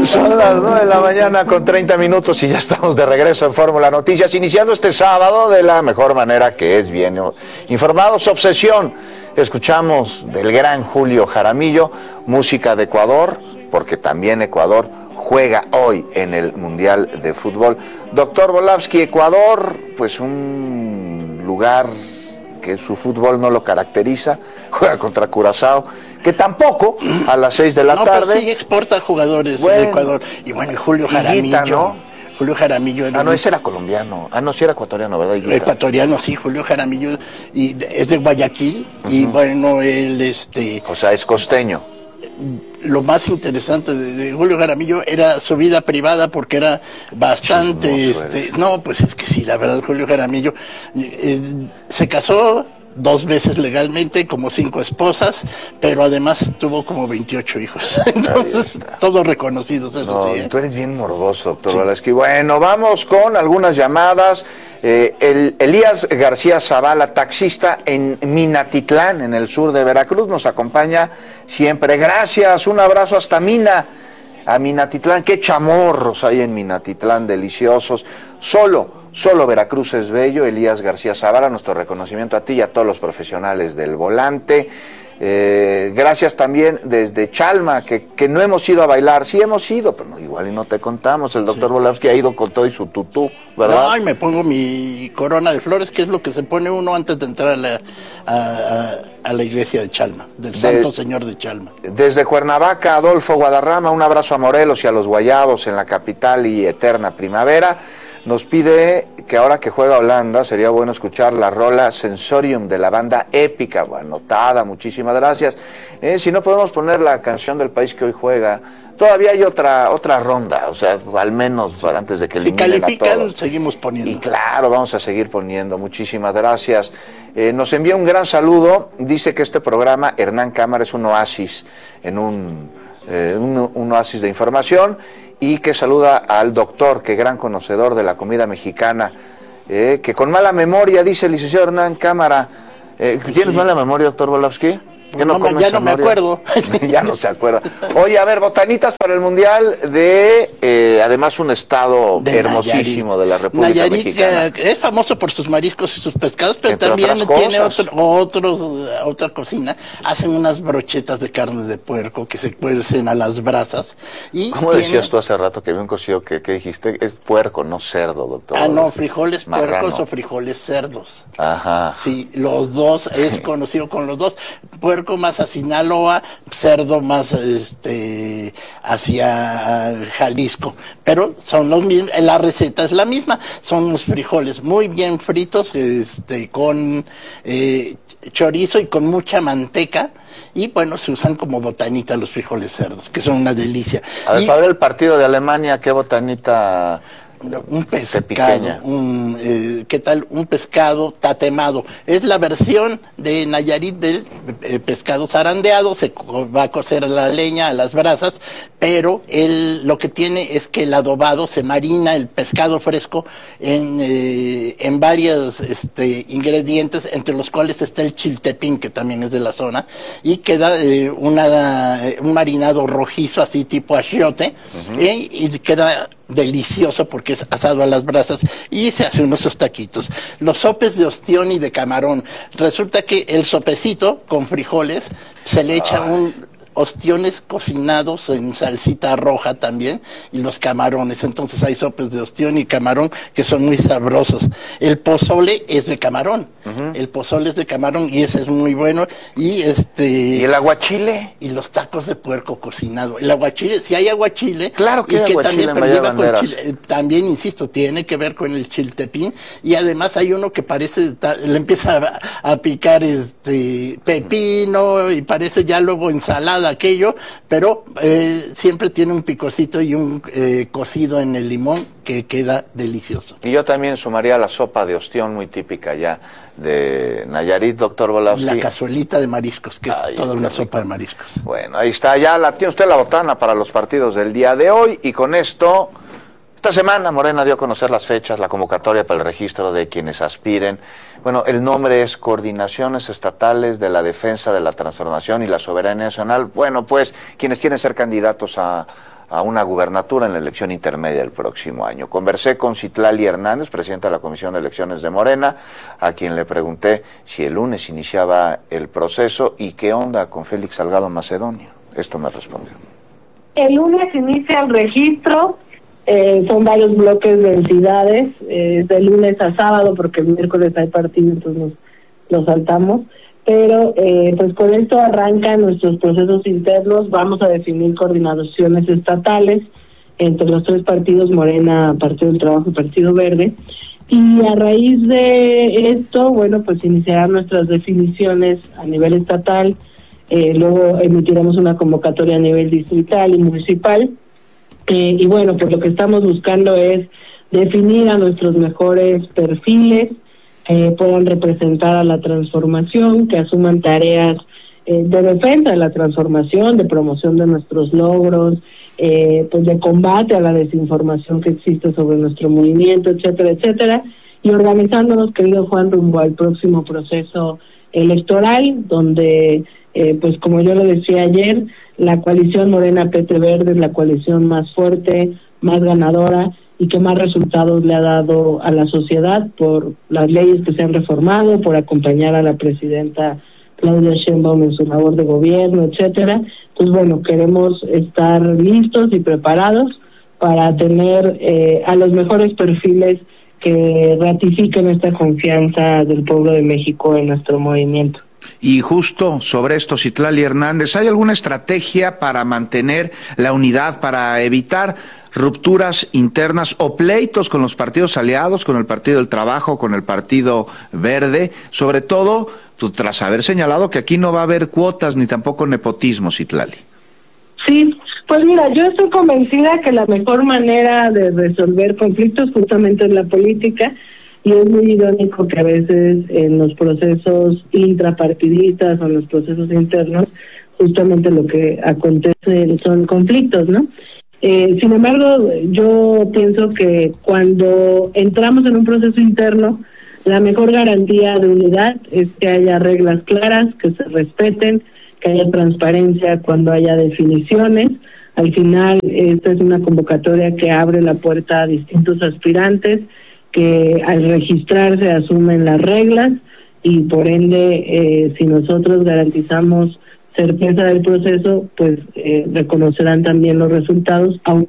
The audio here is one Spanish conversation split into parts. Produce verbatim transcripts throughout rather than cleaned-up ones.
Son las nueve de la mañana con treinta minutos y ya estamos de regreso en Fórmula Noticias, iniciando este sábado de la mejor manera, que es bien informados. Obsesión, escuchamos del gran Julio Jaramillo, música de Ecuador, porque también Ecuador juega hoy en el Mundial de Fútbol. Doctor Volavsky, Ecuador, pues un lugar que su fútbol no lo caracteriza, juega contra Curazao, que tampoco a las seis de la no, tarde. Pero sí exporta jugadores bueno, de Ecuador. Y bueno, y Julio Jaramillo. Higuita, ¿no? Julio Jaramillo. Ah, no, ese era colombiano. Ah, no, sí era ecuatoriano, ¿verdad? Higuita. Ecuatoriano, sí, Julio Jaramillo. Y de, es de Guayaquil. Uh-huh. Y bueno, él, este. O sea, es costeño. Lo más interesante de, de Julio Jaramillo era su vida privada, porque era bastante, Chismoso este, eres. no, pues es que sí, la verdad, Julio Jaramillo eh, se casó dos veces legalmente, como cinco esposas, pero además tuvo como veintiocho hijos. Entonces, todos reconocidos, eso no, sí. ¿eh? Tú eres bien morboso, doctor sí. Volavsky. Bueno, vamos con algunas llamadas. Eh, el Elías García Zavala, taxista en Minatitlán, en el sur de Veracruz, nos acompaña siempre. Gracias, un abrazo hasta Mina, a Minatitlán. Qué chamorros hay en Minatitlán, deliciosos. Solo Solo Veracruz es bello. Elías García Zavala, nuestro reconocimiento a ti y a todos los profesionales del volante. Eh, gracias también desde Chalma, que, que no hemos ido a bailar. Sí hemos ido, pero no, igual y no te contamos. El doctor sí. Volavsky ha ido con todo y su tutú, ¿verdad? Ay, me pongo mi corona de flores, que es lo que se pone uno antes de entrar a la, a, a la iglesia de Chalma, del de, Santo Señor de Chalma. Desde Cuernavaca, Adolfo Guadarrama, un abrazo a Morelos y a los Guayabos en la capital y eterna primavera. Nos pide que ahora que juega Holanda sería bueno escuchar la rola Sensorium de la banda Épica. Bueno, anotada, muchísimas gracias. Eh, si no podemos poner la canción del país que hoy juega, todavía hay otra otra ronda, o sea, al menos sí. para antes de que eliminen si califican, a todos. Seguimos poniendo. Y claro, vamos a seguir poniendo. Muchísimas gracias. Eh, nos envía un gran saludo. Dice que este programa, Hernán Cámara, es un oasis, en un, eh, un, un oasis de información. Y que saluda al doctor, que gran conocedor de la comida mexicana, eh, que con mala memoria, dice el licenciado Hernán Cámara. Eh, ¿Tienes sí. mala memoria, doctor Volavsky? ¿Ya no, no, ya no me acuerdo. Ya no se acuerda. Oye, a ver, botanitas para el Mundial de, eh, además, un estado de hermosísimo Nayarit. De la República Nayarit, Mexicana. Eh, es famoso por sus mariscos y sus pescados, pero Entre también tiene otro, otros, otra cocina. Hacen unas brochetas de carne de puerco que se cuecen a las brasas. Y ¿Cómo tiene... decías tú hace rato que había un cocido que, que dijiste? Es puerco, no cerdo, doctor. Ah, no, frijoles Marrano. Puercos o frijoles cerdos. Ajá. Sí, los dos, es conocido con los dos. Puerco más a Sinaloa, cerdo más este hacia Jalisco, pero son los mismos, la receta es la misma, son unos frijoles muy bien fritos, este con eh, chorizo y con mucha manteca. Y bueno, se usan como botanita los frijoles cerdos, que son una delicia. A ver, y, para ver el partido de Alemania, ¿qué botanita? Un pescado, un, eh, ¿qué tal? Un pescado tatemado. Es la versión de Nayarit del eh, pescado zarandeado, se va a cocer a la leña, a las brasas, pero él, lo que tiene es que el adobado se marina el pescado fresco en, eh, en varios este, ingredientes, entre los cuales está el chiltepín, que también es de la zona, y queda eh, una, un marinado rojizo, así tipo achiote, uh-huh. eh, y queda delicioso porque es asado a las brasas y se hace unos taquitos. Los sopes de ostión y de camarón. Resulta que el sopecito con frijoles se le echa Ay. un ostiones cocinados en salsita roja también y los camarones. Entonces hay sopes de ostión y camarón que son muy sabrosos. El pozole es de camarón. Uh-huh. El pozole es de camarón y ese es muy bueno. Y este ¿Y el aguachile? Y los tacos de puerco cocinado. El aguachile, si hay aguachile, claro que y hay que aguachile también en lleva con chile, también insisto, tiene que ver con el chiltepín y además hay uno que parece le empieza a, a picar este pepino y parece ya luego ensalada aquello, pero eh, siempre tiene un picocito y un eh, cocido en el limón que queda delicioso. Y yo también sumaría la sopa de ostión, muy típica ya de Nayarit, doctor Volavsky. La cazuelita de mariscos, que Ay, es toda una rico. sopa de mariscos. Bueno, ahí está, ya la tiene usted la botana para los partidos del día de hoy, y con esto, esta semana Morena dio a conocer las fechas, la convocatoria para el registro de quienes aspiren. Bueno, el nombre es Coordinaciones Estatales de la Defensa de la Transformación y la Soberanía Nacional. Bueno, pues, quienes quieren ser candidatos a a una gubernatura en la elección intermedia del próximo año. Conversé con Citlali Hernández, presidenta de la Comisión de Elecciones de Morena, a quien le pregunté si el lunes iniciaba el proceso y qué onda con Félix Salgado Macedonio. Esto me respondió. El lunes inicia el registro, eh, son varios bloques de entidades, eh, de lunes a sábado, porque el miércoles hay partido, entonces nos, nos saltamos. Pero eh, pues con esto arrancan nuestros procesos internos, vamos a definir coordinaciones estatales entre los tres partidos, Morena, Partido del Trabajo y Partido Verde, y a raíz de esto, bueno, pues iniciarán nuestras definiciones a nivel estatal, eh, luego emitiremos una convocatoria a nivel distrital y municipal, eh, y bueno, pues lo que estamos buscando es definir a nuestros mejores perfiles, Eh, puedan representar a la transformación, que asuman tareas eh, de defensa de la transformación, de promoción de nuestros logros, eh, pues de combate a la desinformación que existe sobre nuestro movimiento, etcétera, etcétera, y organizándonos, querido Juan, rumbo al próximo proceso electoral, donde, eh, pues como yo lo decía ayer, la coalición Morena P T Verde es la coalición más fuerte, más ganadora, y que más resultados le ha dado a la sociedad por las leyes que se han reformado, por acompañar a la presidenta Claudia Sheinbaum en su labor de gobierno, etcétera. Entonces, bueno, queremos estar listos y preparados para tener eh, a los mejores perfiles que ratifiquen esta confianza del pueblo de México en nuestro movimiento. Y justo sobre esto, Citlali Hernández, ¿hay alguna estrategia para mantener la unidad, para evitar rupturas internas o pleitos con los partidos aliados, con el Partido del Trabajo, con el Partido Verde, sobre todo pues, tras haber señalado que aquí no va a haber cuotas ni tampoco nepotismo, Citlali? Sí, pues mira, yo estoy convencida que la mejor manera de resolver conflictos justamente es la política, y es muy irónico que a veces en los procesos intrapartidistas o en los procesos internos justamente lo que acontece son conflictos, ¿no? Eh, sin embargo, yo pienso que cuando entramos en un proceso interno, la mejor garantía de unidad es que haya reglas claras, que se respeten, que haya transparencia cuando haya definiciones. Al final, esta es una convocatoria que abre la puerta a distintos aspirantes, que al registrarse asumen las reglas y por ende, eh, si nosotros garantizamos certeza del proceso, pues eh, reconocerán también los resultados. Eso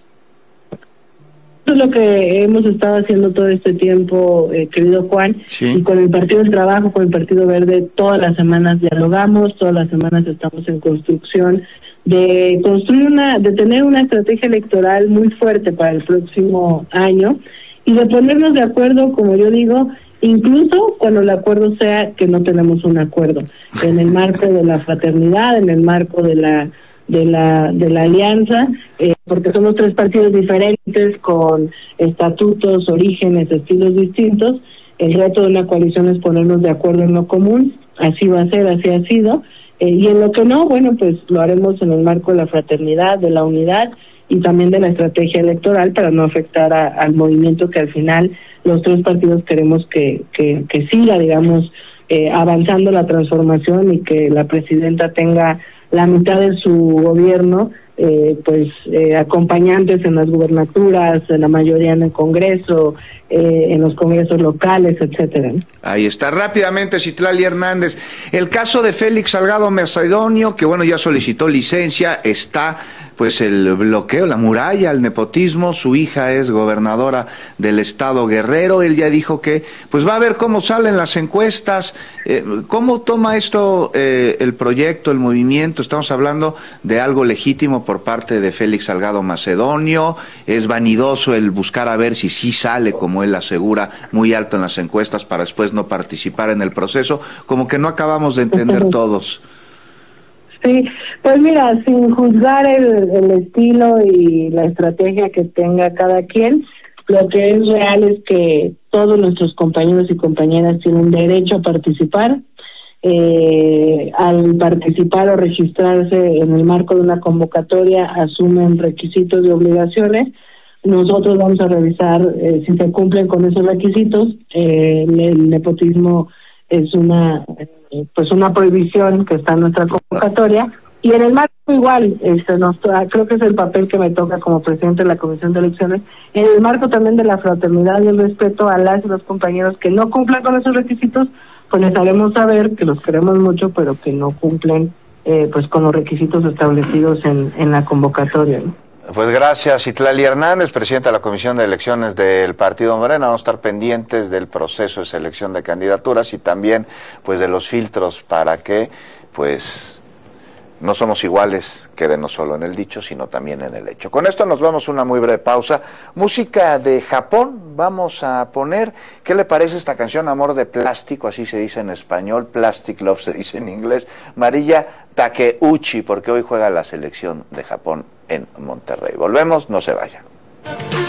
es lo que hemos estado haciendo todo este tiempo, eh, querido Juan, sí. Y con el Partido del Trabajo, con el Partido Verde, todas las semanas dialogamos, todas las semanas estamos en construcción de construir una, de tener una estrategia electoral muy fuerte para el próximo año y de ponernos de acuerdo, como yo digo, incluso cuando el acuerdo sea que no tenemos un acuerdo, en el marco de la fraternidad, en el marco de la de la de la alianza, eh, porque somos tres partidos diferentes con estatutos, orígenes, estilos distintos. El reto de una coalición es ponernos de acuerdo en lo común, así va a ser, así ha sido, eh, y en lo que no, bueno, pues lo haremos en el marco de la fraternidad, de la unidad y también de la estrategia electoral para no afectar a, al movimiento que al final los tres partidos queremos que, que, que siga, digamos, eh, avanzando la transformación y que la presidenta tenga la mitad de su gobierno, eh, pues eh, acompañantes en las gubernaturas, en la mayoría en el Congreso, eh, en los congresos locales, etcétera. Ahí está. Rápidamente, Citlali Hernández, el caso de Félix Salgado Macedonio, que bueno, ya solicitó licencia, está pues el bloqueo, la muralla, el nepotismo, su hija es gobernadora del estado Guerrero, él ya dijo que pues va a ver cómo salen las encuestas, eh, cómo toma esto eh, el proyecto, el movimiento. Estamos hablando de algo legítimo por parte de Félix Salgado Macedonio, es vanidoso el buscar a ver si sí sale, como él asegura, muy alto en las encuestas para después no participar en el proceso, como que no acabamos de entender todos. Sí, pues mira, sin juzgar el, el estilo y la estrategia que tenga cada quien, lo que es real es que todos nuestros compañeros y compañeras tienen derecho a participar. Eh, al participar o registrarse en el marco de una convocatoria, asumen requisitos y obligaciones. Nosotros vamos a revisar eh, si se cumplen con esos requisitos. Eh, el nepotismo es una... pues una prohibición que está en nuestra convocatoria, Y en el marco igual, este, nos, creo que es el papel que me toca como presidente de la Comisión de Elecciones, en el marco también de la fraternidad y el respeto a las y los compañeros que no cumplan con esos requisitos, pues les haremos saber que los queremos mucho, pero que no cumplen eh, pues con los requisitos establecidos en, en la convocatoria, ¿no? Pues gracias, Citlali Hernández, presidenta de la Comisión de Elecciones del Partido Morena. Vamos a estar pendientes del proceso de selección de candidaturas y también pues de los filtros para que pues no somos iguales, quede no solo en el dicho, sino también en el hecho. Con esto nos vamos a una muy breve pausa. Música de Japón vamos a poner. ¿Qué le parece esta canción? Amor de plástico, así se dice en español. Plastic Love se dice en inglés. Mariya Takeuchi, porque hoy juega la selección de Japón en Monterrey. Volvemos, no se vayan.